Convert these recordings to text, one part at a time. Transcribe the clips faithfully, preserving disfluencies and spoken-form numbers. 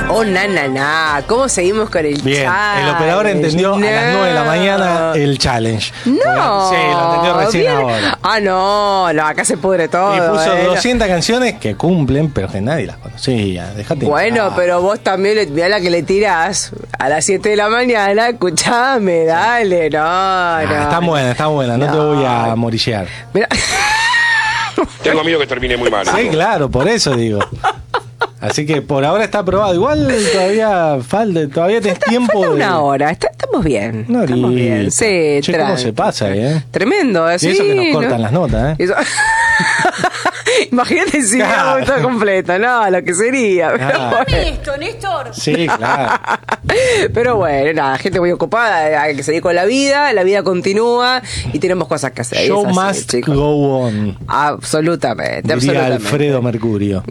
Oh, na, na, na. ¿Cómo seguimos con el Bien, challenge? el operador entendió no. a las nueve de la mañana el challenge. No. Sí, lo entendió recién bien. ahora. Ah, no, no, acá se pudre todo. Y puso eh. doscientas canciones que cumplen, pero que nadie las conocía. Dejate Bueno, entrar. pero vos también, le- mirá la que le tirás a las siete de la mañana, escuchame, dale, no, Ah, no. está buena, está buena, no, No. te voy a morillear. Mirá. Tengo miedo que termine muy mal. Sí, claro, por eso digo. Así que por ahora está aprobado. Igual todavía falta, todavía tenés tiempo Falta de... una hora, está- estamos bien. Una estamos horita. bien. Sí, Che, ¿cómo tranqui. se pasa, eh? Tremendo, ¿eh? Y Sí, eso que nos ¿no? cortan las notas, ¿eh? Eso- Imagínate si Claro. hubiéramos todo completo, no, lo que sería. Pero, Claro. bueno. Esto, Néstor. Sí, claro. Pero bueno, nada, gente muy ocupada, hay que seguir con la vida, la vida continúa y tenemos cosas que hacer. Show es así, must chicos. go on. Absolutamente, Diría absolutamente. Alfredo Mercurio.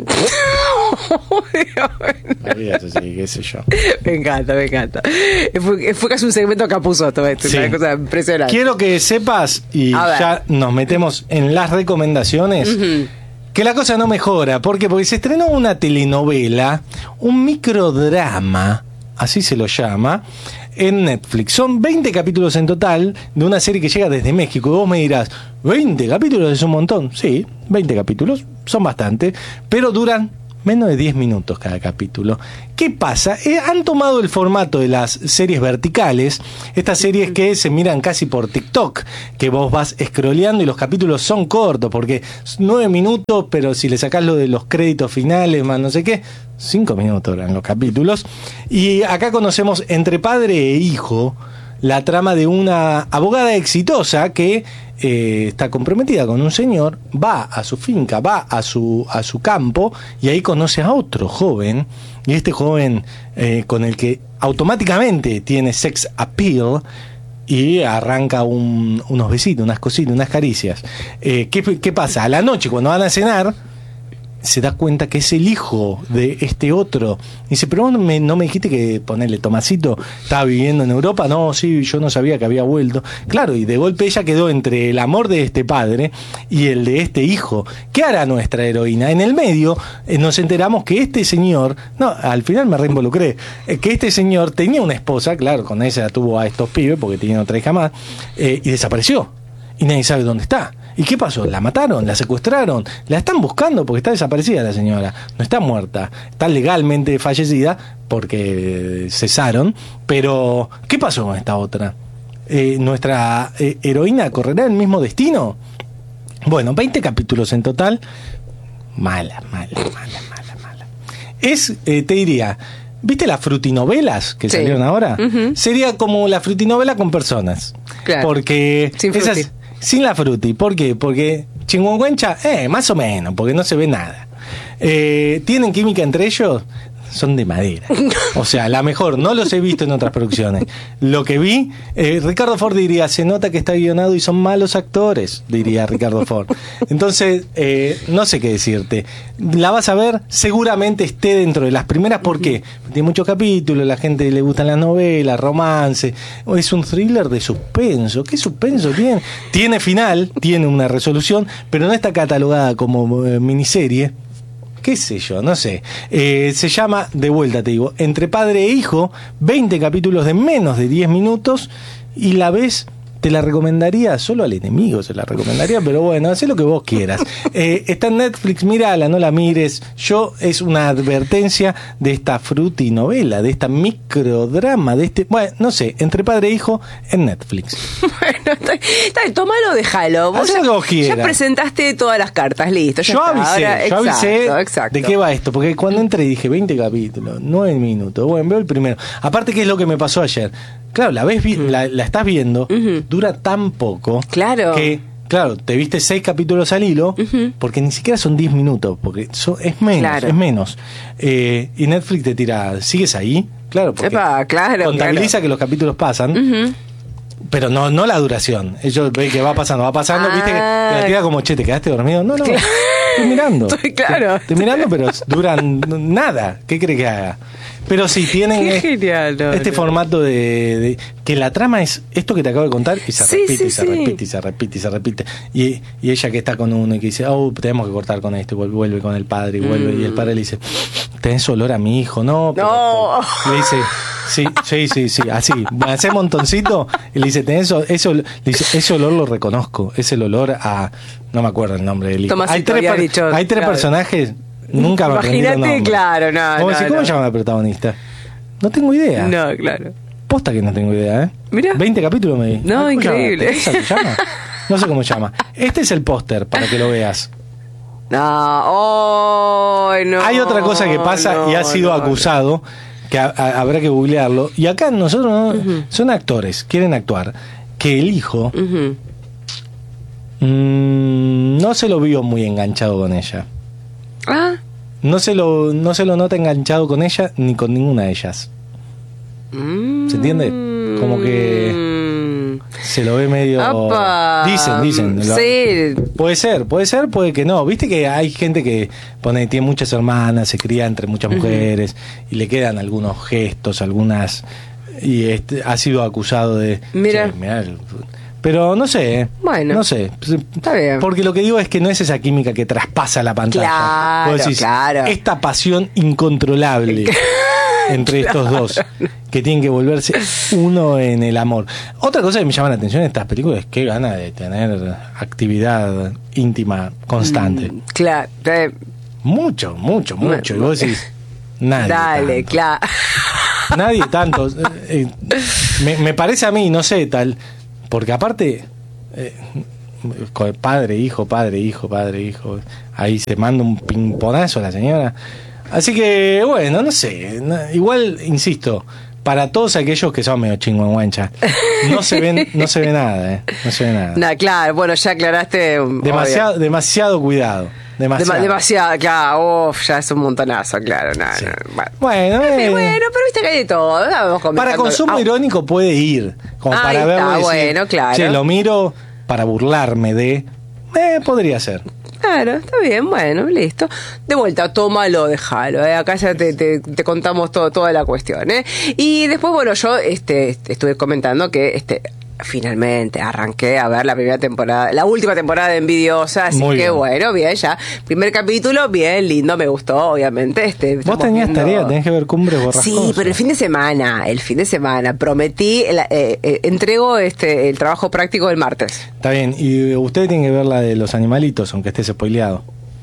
Olvídate, sí, qué sé yo. Me encanta, me encanta. Fue, fue casi un segmento Capusotto, esto, Sí. una cosa impresionante. Quiero que sepas, y A ver. ya nos metemos en las recomendaciones, que la cosa no mejora. ¿Por qué? Porque se estrenó una telenovela, un microdrama, así se lo llama, en Netflix. Son veinte capítulos en total de una serie que llega desde México. Y vos me dirás, ¿veinte capítulos es un montón? Sí, veinte capítulos, son bastante, pero duran menos de diez minutos cada capítulo. ¿Qué pasa? Eh, han tomado el formato de las series verticales, estas series que se miran casi por TikTok, que vos vas scrolleando y los capítulos son cortos, porque nueve minutos, pero si le sacás lo de los créditos finales, más no sé qué, cinco minutos eran los capítulos. Y acá conocemos entre padre e hijo la trama de una abogada exitosa que eh, está comprometida con un señor, va a su finca, va a su, a su campo y ahí conoce a otro joven, y este joven eh, con el que automáticamente tiene sex appeal y arranca un, unos besitos, unas cositas, unas caricias. Eh, ¿qué, ¿Qué pasa? A la noche cuando van a cenar se da cuenta que es el hijo de este otro. Dice, pero vos no me, no me dijiste que, ponerle Tomasito, estaba viviendo en Europa. No, sí, yo no sabía que había vuelto. Claro, y de golpe ella quedó entre el amor de este padre y el de este hijo. ¿Qué hará nuestra heroína? En el medio eh, nos enteramos que este señor, no, al final me reinvolucré, eh, que este señor tenía una esposa, claro, con ella tuvo a estos pibes, porque tenía otra hija más, eh, y desapareció. Y nadie sabe dónde está. ¿Y qué pasó? ¿La mataron? ¿La secuestraron? ¿La están buscando? Porque está desaparecida la señora. No está muerta. Está legalmente fallecida porque cesaron. Pero, ¿qué pasó con esta otra? Eh, ¿Nuestra eh, heroína correrá el mismo destino? Bueno, veinte capítulos en total. Mala, mala, mala, mala, mala. Es, eh, te diría... ¿Viste las frutinovelas que Sí. salieron ahora? Ujú. Sería como la frutinovela con personas. Claro. Porque Sin esas- fruti. sin la fruti. ¿Por qué? Porque Chinguanguencha, eh, más o menos, porque no se ve nada. Eh, ¿Tienen química entre ellos? Son de madera. O sea, la mejor, no los he visto en otras producciones. Lo que vi, eh, Ricardo Ford diría, se nota que está guionado y son malos actores, diría Ricardo Ford. Entonces, eh, no sé qué decirte. La vas a ver, seguramente esté dentro de las primeras, ¿por qué? Tiene muchos capítulos, la gente le gustan las novelas, romance, o es un thriller de suspenso. ¿Qué suspenso tiene? Tiene final, tiene una resolución, pero no está catalogada como eh, miniserie. ¿Qué sé yo? No sé. Eh, se llama, de vuelta te digo, Entre padre e hijo, veinte capítulos de menos de diez minutos, y la ves, te la recomendaría, solo al enemigo se la recomendaría, pero bueno, haz lo que vos quieras. Eh, está en Netflix, mírala, no la mires. Yo, es una advertencia de esta frutinovela, de esta microdrama, de este, bueno, no sé, Entre padre e hijo en Netflix. Bueno, está, está bien, tomalo, déjalo. Vos Haz ya, lo que vos ya quieras. presentaste todas las cartas, listo. Ya Yo está. avisé, Ahora, yo avisé exacto, exacto. de qué va esto, porque cuando entré dije veinte capítulos, nueve minutos, bueno, veo el primero. Aparte, ¿qué es lo que me pasó ayer? Claro, la ves, vi- la, la estás viendo, Ujú. dura tan poco Claro. que, claro, te viste seis capítulos al hilo, Ujú. porque ni siquiera son diez minutos, porque so- es menos, Claro. es menos. Eh, y Netflix te tira, ¿sigues ahí? Claro, porque Epa, claro, contabiliza claro. que los capítulos pasan. Ujú. Pero no, no la duración. Ellos ven que va pasando, va pasando, Ah. viste que te la tira como, che, ¿te quedaste dormido? No, no. Estoy mirando. Estoy claro. Estoy mirando, pero duran nada. ¿Qué cree que haga? Pero sí, tienen Qué eh, genial, no, este no. formato de, de... Que la trama es esto que te acabo de contar y se Sí, repite, sí, y se sí. repite, y se repite, y se repite. Y, y ella que está con uno y que dice, oh, tenemos que cortar con esto, y vuelve, vuelve con el padre, y vuelve, Mm. y el padre le dice, tenés olor a mi hijo, no, pero- No. le dice, sí, sí, sí, sí, así, hace montoncito, y le dice, tenés o- eso, le dice, ese olor lo reconozco, es el olor a, no me acuerdo el nombre del hijo. Tomasito Hay tres, había per- dicho, hay tres claro. personajes, nunca me aprendí los Imagínate, nombres. claro, no, ¿Cómo, no, decís, ¿cómo no. se llama la protagonista? No tengo idea. No, claro. Posta que no tengo idea, ¿eh? Mirá. veinte capítulos me di. No, ¿Cómo se llama? increíble. ¿Teresa se llama? No sé cómo se llama. Este es el póster para que lo veas. No, oh, no. Hay otra cosa que pasa no, y ha sido no, acusado, que a- a- habrá que googlearlo. Y acá nosotros no- son actores, quieren actuar. Que el hijo no. Ujú. mm, no se lo vio muy enganchado con ella. Ah. No se lo, no se lo nota enganchado con ella ni con ninguna de ellas. ¿Se entiende? Como que se lo ve medio... Apa. Dicen, dicen. Lo- Sí. Puede ser, puede ser, puede que no. Viste que hay gente que pone, tiene muchas hermanas, se cría entre muchas mujeres y le quedan algunos gestos, algunas... Y este, ha sido acusado de... Mira. Che, mirá el- pero no sé, ¿eh? Bueno. No sé. Está bien. Porque lo que digo es que no es esa química que traspasa la pantalla. Claro, Vos decís, claro. esta pasión incontrolable entre estos dos, que tienen que volverse uno en el amor. Otra cosa que me llama la atención en estas películas es que gana de tener actividad íntima constante. Claro. eh, Mucho, mucho, mucho. Y vos decís, nadie. Dale, tanto. claro. Nadie tanto. Eh, eh, me, me parece a mí, no sé, tal. Porque aparte, eh, con padre, hijo, padre, hijo, padre, hijo. Ahí se manda un pimponazo a la señora. Así que, bueno, no sé. no- igual, insisto, para todos aquellos que son medio chingüengüencha, no se ven, no se ve nada, ¿eh? No se ve nada. No, claro, bueno, ya aclaraste. um, Demasiado, obvio. demasiado cuidado. Demasiado. Dema- demasiado, claro, uf, ya es un montonazo, claro, no, Sí. no, bueno. Bueno, Sí, eh, bueno, pero viste que hay de todo. Vamos para comentando. consumo Ah, irónico puede ir. Como Ahí para está, verlo y decir, bueno, claro. che, lo miro para burlarme de... Eh, podría ser. Claro, está bien, bueno, listo. De vuelta, tómalo, déjalo. ¿eh? Acá ya te, te, te contamos todo, toda la cuestión. ¿eh? Y después, bueno, yo este, estuve comentando que este finalmente arranqué a ver la primera temporada, la última temporada de Envidiosa, así Muy que bien. bueno, bien, ya. Primer capítulo, bien, lindo, me gustó, obviamente. Este, Vos estamos tenías viendo- tarea, tenés que ver Cumbres Borrascosas. Sí, pero el fin de semana, el fin de semana, prometí, el- eh, eh, entrego este el trabajo práctico el martes. Está bien, y ustedes tienen que ver la de los animalitos, aunque estés spoileado.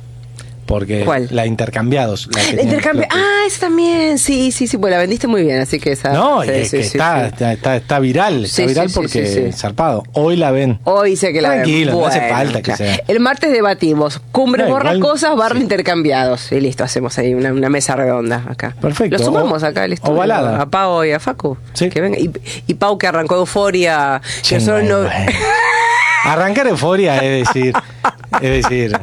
Porque ¿Cuál? la intercambiados. La que El tiene intercambio, el plot ah, esa también, sí, sí, sí, pues la vendiste muy bien, así que esa. twist. No, sí, y es sí, que sí, está, sí. Está, está, está viral, está Sí, viral sí, sí, porque sí, sí. zarpado. Hoy la ven. Hoy sé que la Tranquilo, no hace falta que claro. sea. El martes debatimos cumbres No, igual, borrascosas, barra sí. intercambiados. Y listo, hacemos ahí una, una mesa redonda acá. Perfecto. Lo sumamos O- acá al estudio. ovalada. A Pau y a Facu. Sí. Que venga. Y, y Pau que arrancó Euforia. Que Che, nosotros no. bueno. Arrancar euforia es decir, es decir,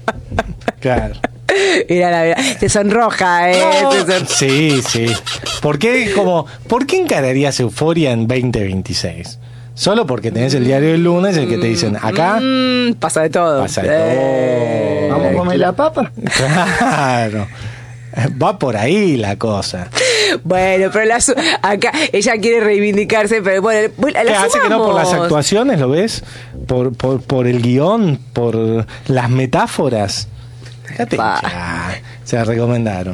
claro. Mira la verdad. Te sonroja, eh. No, te son- sí, sí. ¿Por qué, como, ¿por qué encararías euforia en veinte veintiséis? Solo porque tenés el diario del lunes en el que te dicen, acá Mm, pasa de todo. pasa de Eh, todo. Vamos a comer la papa. Claro. Va por ahí la cosa. Bueno, pero la su- acá ella quiere reivindicarse, pero bueno, bueno, la ¿Qué hace que no por las sumamos. actuaciones, lo ves? Por, por, por el guión, por las metáforas. Fíjate, Pa. ya, se la recomendaron.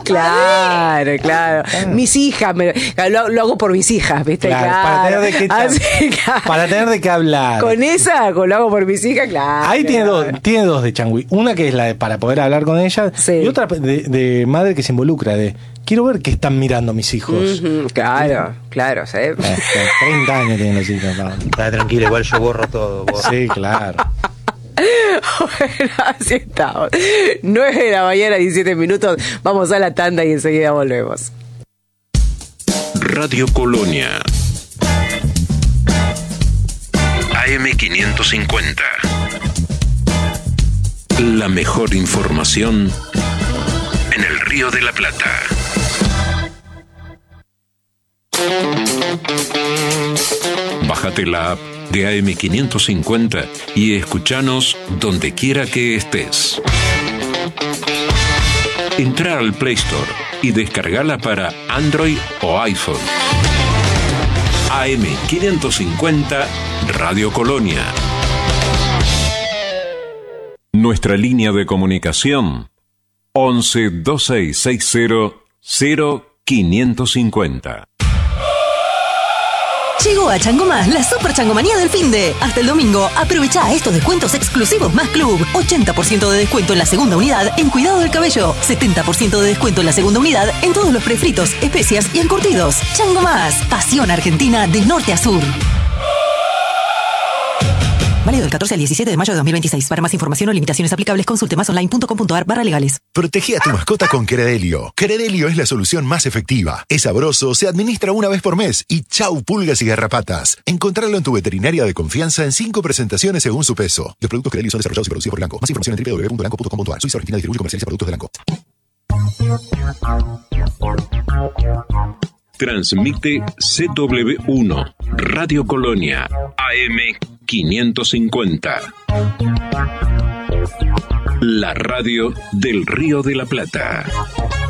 Claro, claro. Mis hijas, me- lo, lo hago por mis hijas, ¿viste? Claro, Claro. para tener de qué cha- Así, claro. para tener de qué hablar. Con esa, con lo hago por mis hijas, claro. Ahí tiene dos, tiene dos de Changui. Una que es la de para poder hablar con ella Sí. y otra de, de madre que se involucra, de quiero ver qué están mirando mis hijos. Ujú, claro, claro, ¿sí? Eh, treinta años tienen los hijos. ¿no? Está tranquilo, igual yo borro todo. borro. Sí, claro. Bueno, así estamos. nueve de la mañana, diecisiete minutos. Vamos a la tanda y enseguida volvemos. Radio Colonia. A M quinientos cincuenta. La mejor información en el Río de la Plata. Bájate la app de A M quinientos cincuenta y escuchanos donde quiera que estés. Entra al Play Store y descargala para Android o iPhone. A M quinientos cincuenta Radio Colonia. Nuestra línea de comunicación once dos seis seis cero cero quinientos cincuenta. Llegó a Chango Más la super changomanía del finde. Hasta el domingo, aprovecha estos descuentos exclusivos más club. ochenta por ciento de descuento en la segunda unidad en cuidado del cabello. setenta por ciento de descuento en la segunda unidad en todos los prefritos, especias y encurtidos. Chango Más, pasión argentina de norte a sur. Válido del catorce al diecisiete de mayo de dos mil veintiséis. Para más información o limitaciones aplicables, consulte masonline.com.ar barra legales. Protege a tu mascota con Credelio. Credelio es la solución más efectiva. Es sabroso, se administra una vez por mes y chau pulgas y garrapatas. Encontrarlo en tu veterinaria de confianza en cinco presentaciones según su peso. Los productos Credelio son desarrollados y producidos por Elanco. Más información en doble u doble u doble u punto elanco punto com punto a r. Suiza Argentina distribuye y comercializa productos de Elanco. Transmite C W uno, Radio Colonia, A M quinientos cincuenta. La radio del Río de la Plata.